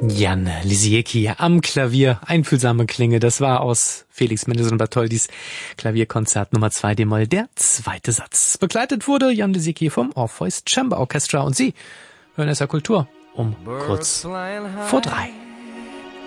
Jan Lisiecki am Klavier, einfühlsame Klinge, das war aus Felix Mendelssohn Bartholdys Klavierkonzert Nummer 2 d-Moll, der zweite Satz. Begleitet wurde Jan Lisiecki vom Orpheus Chamber Orchestra und Sie hören SR Kultur um kurz vor 3.